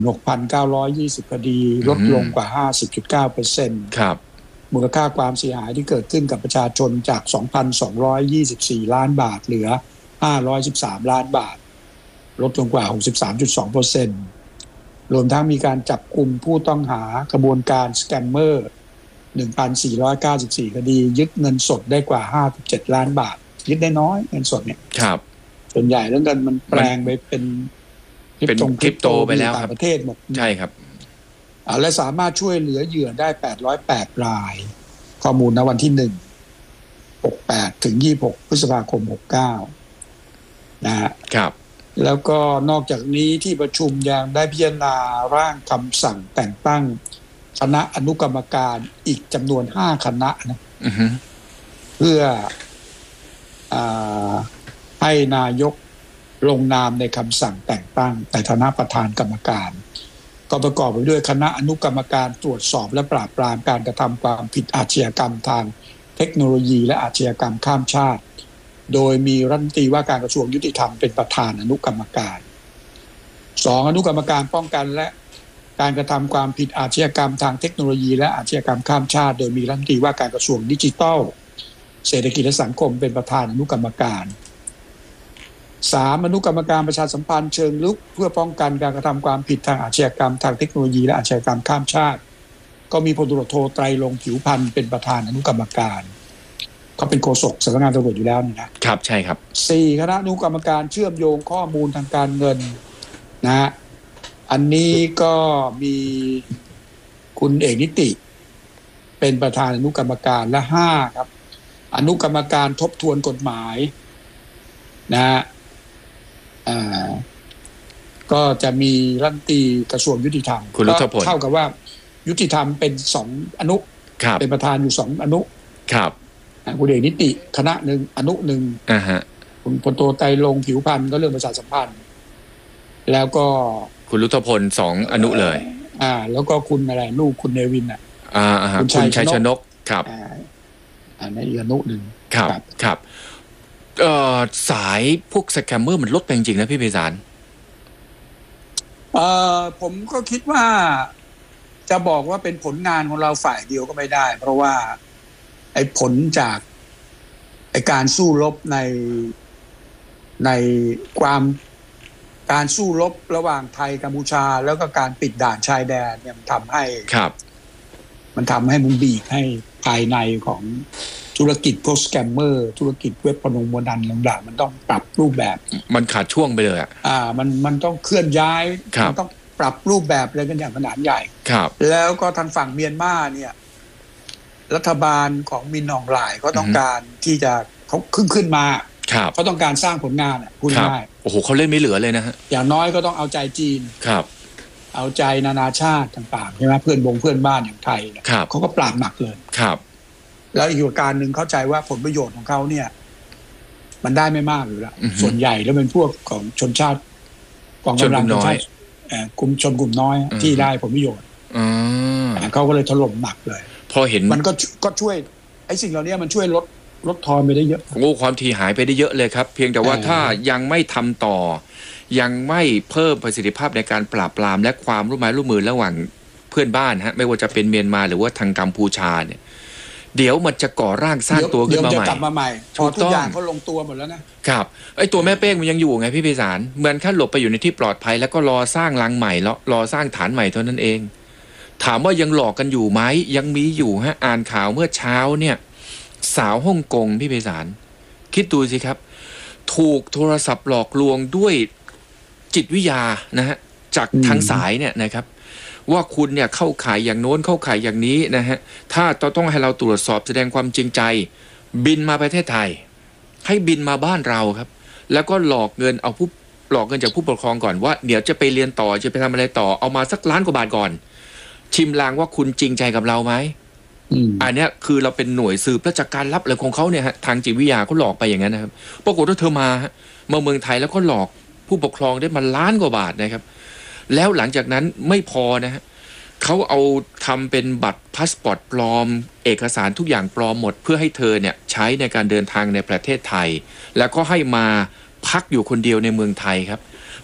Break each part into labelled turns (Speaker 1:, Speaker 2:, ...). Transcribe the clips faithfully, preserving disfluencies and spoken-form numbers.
Speaker 1: หกพันเก้าร้อยยี่สิบ คดีลดลงกว่า ห้าสิบจุดเก้าเปอร์เซ็นต์
Speaker 2: ครับ
Speaker 1: มูลค่าความเสียหายที่เกิดขึ้นกับประชาชนจาก สองพันสองร้อยยี่สิบสี่ ล้านบาทเหลือห้าร้อยสิบสามล้านบาทลดลงกว่า หกสิบสามจุดสองเปอร์เซ็นต์ รวมทั้งมีการจับกุมผู้ต้องหากระบวนการสแกมเมอร์ หนึ่งพันสี่ร้อยเก้าสิบสี่ คดียึดเงินสดได้กว่าห้าสิบเจ็ดล้านบาทยึดได้น้อยเงินสดเนี่ย
Speaker 2: ครับ
Speaker 1: ส่วนใหญ่เรื่องเงินมันแปลงไปเป็น
Speaker 2: เป็นคริปโตไปแล้วครับ
Speaker 1: ประเทศหมด
Speaker 2: ใช่ครับ
Speaker 1: และสามารถช่วยเหลือเหยื่อได้แปดร้อยแปดรายข้อมูลณวันที่หนึ่ง หกแปดถึงยี่สิบหกพฤษภาคมหกเก้านะฮะ
Speaker 2: ครับ
Speaker 1: แล้วก็นอกจากนี้ที่ประชุมยังได้พิจารณาร่างคำสั่งแต่งตั้งคณะอนุกรรมการอีกจำนวนห้าคณะนะ
Speaker 2: uh-huh.
Speaker 1: เพื่ออ่าให้นายกลงนามในคำสั่งแต่งตั้งในฐานะประธานกรรมการก็ประกอบไปด้วยคณะอนุกรรมการตรวจสอบและปราบปรามการกระทำความผิดอาชญากรรมทางเทคโนโลยีและอาชญากรรมข้ามชาติโดยมีรัฐมนตรีว่าการกระทรวงยุติธรรมเป็นประธานอนุกรรมการสองอนุกรรมการป้องกันและการกระทำความผิดอาชญากรรมทางเทคโนโลยีและอาชญากรรมข้ามชาติโดยมีรัฐมนตรีว่าการกระทรวงดิจิทัลเศรษฐกิจและสังคมเป็นประธานอนุกรรมการสามอนุกรรมการประชาสัมพันธ์เชิงลึกเพื่อป้องกันการกระทำความผิดทางอาชญากรรมทางเทคโนโลยีและอาชญากรรมข้ามชาติก็มีพลตำรวจโทไตรรงค์ผิวพรรณเป็นประธานอนุกรรมการเขาเป็นโฆษกสำนักงานตำรวจอยู่แล้วนี่นะครับ
Speaker 2: ใช่ครับ
Speaker 1: สี่คณะอนุกรรมการเชื่อมโยงข้อมูลทางการเงินนะฮะอันนี้ก็มีคุณเอกนิติเป็นประธานอนุกรรมการและห้าครับอนุกรรมการทบทวนกฎหมายนะฮะอ่าก็จะมีรัฐมนตรีกระทรวงยุติธรรม
Speaker 2: คุณรุทพล
Speaker 1: เท่ากับว่ายุติธรรมเป็นสองอนุเป็นประธานอยู่สองอนุ
Speaker 2: ครับ
Speaker 1: คุณเอกนิติคณะหนึ่งอนุหนึ่ง
Speaker 2: อ่าฮะ
Speaker 1: คุณพลโทไตรรงค์ผิวพรรณก็เรื่องประชาสัมพันธ์แล้วก็
Speaker 2: คุณรุทพลสองอนุเลย
Speaker 1: อ่าแล้วก็คุณอะไรลูกคุณเนวินอ่ะ
Speaker 2: อ่าคุณชัยชนกครับ
Speaker 1: อ่าอันนี้อีกอนุหนึ่ง
Speaker 2: ครับครับเอ่อสายพวกสแกมเมอร์มันลดไปจริงๆนะพี่ไพศาล
Speaker 1: เอ่อผมก็คิดว่าจะบอกว่าเป็นผลงานของเราฝ่ายเดียวก็ไม่ได้เพราะว่าไอ้ผลจากไอ้การสู้รบในในความการสู้รบระหว่างไทยกัมพูชาแล้วก็การปิดด่านชายแดนเนี่ยมันทำให้
Speaker 2: ครับ
Speaker 1: มันทำให้มันบีบให้ภายในของธุรกิจพวกสแกมเมอร์ธุรกิจเว็บพนันบนันต่างๆมันต้องปรับรูปแบบ
Speaker 2: มันขาดช่วงไปเลยอ่ะ
Speaker 1: อ่ามันมันต้องเคลื่อนย้ายมันต้องปรับรูปแบบอะไรกันอย่างขนาดใหญ่
Speaker 2: ครับ
Speaker 1: แล้วก็ทางฝั่งเมียนมาเนี่ยรัฐบาลของมินอองหลายก็ต้องการที่จะเขาขึ้นขึ้นมาเขาต้องการสร้างผลงานอ่ะพูดง่าย
Speaker 2: โอ้โหเขาเล่นไม่เหลือเลยนะฮะ
Speaker 1: อย่างน้อยก็ต้องเอาใจจีน
Speaker 2: ครับ
Speaker 1: เอาใจนานาชาติต่างๆใช่ไหมเพื่อนบงเพื่อนบ้านอย่างไทยเขาก็ปราบหนักเลย
Speaker 2: ครับ
Speaker 1: แล้วอีกประการหนึ่งเข้าใจว่าผลประโยชน์ของเขาเนี่ยมันได้ไม่มากอยู่แล้วส่วนใหญ่แล้วเป็นพวกของชนชาติกองกำลังชนชาติกลุ่มชนกลุ่มน้อยที่ได้ผลประโยชน์เขาก็เลยถล่มหนักเลย
Speaker 2: พอเห็น
Speaker 1: มันก็ก็ช่วยไอ้สิ่งเหล่านี้มันช่วยลดลดทอนไปได้เยอะ
Speaker 2: โอ้ความถี่หายไปได้เยอะเลยครับเพียงแต่ว่าถ้ายังไม่ทำต่อยังไม่เพิ่มประสิทธิภาพในการปราบปรามและความร่วมไม้ร่วมมือระหว่างเพื่อนบ้านฮะไม่ว่าจะเป็นเมียนมาหรือว่าทางกัมพูชาเนี่ยเดี๋ยวมันจะก่อร่างสร้างตัวขึ้นมาใหม่
Speaker 1: เดี๋ยวจะกลับมาใหม่พอทุกอย่างเขาลงตัวหมดแล้ว
Speaker 2: นะครับไอ้ตัวแม่เป้งมันยังอยู่ไงพี่ไพศาลเหมือนแค่หลบไปอยู่ในที่ปลอดภัยแล้วก็รอสร้างรังใหม่แล้วรอสร้างฐานใหม่เท่านั้นเองถามว่ายังหลอกกันอยู่ไหมยังมีอยู่ฮะอ่านข่าวเมื่อเช้าเนี่ยสาวฮ่องกงพี่ไพศาลคิดดูสิครับถูกโทรศัพท์หลอกลวงด้วยจิตวิทยานะฮะจากทางสายเนี่ยนะครับว่าคุณเนี่ยเข้าข่ายอย่างโน้นเข้าข่ายอย่างนี้นะฮะถ้าต้องให้เราตรวจสอบแสดงความจริงใจบินมาประเทศไทยให้บินมาบ้านเราครับแล้วก็หลอกเงินเอาผู้หลอกเงินจากผู้ปกครองก่อนว่าเดี๋ยวจะไปเรียนต่อจะไปทำอะไรต่อเอามาสักล้านกว่าบาทก่อนชิมลางว่าคุณจริงใจกับเราไหมอันนี้คือเราเป็นหน่วยสืบราชการลับอะไรของเขาเนี่ยฮะทางจิตวิทยาเขาหลอกไปอย่างนั้นนะครับปรากฏว่าเธอมามาเมืองไทยแล้วก็หลอกผู้ปกครองได้มาล้านกว่าบาทนะครับแล้วหลังจากนั้นไม่พอนะฮะเขาเอาทำเป็นบัตรพาสปอร์ตปลอมเอกสารทุกอย่างปลอมหมดเพื่อให้เธอเนี่ยใช้ในการเดินทางในประเทศไทยแล้วก็ให้มาพักอยู่คนเดียวในเมืองไทยครับ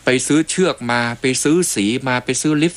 Speaker 2: ไปซื้อเชือกมาไปซื้อสีมาไปซื้อลิป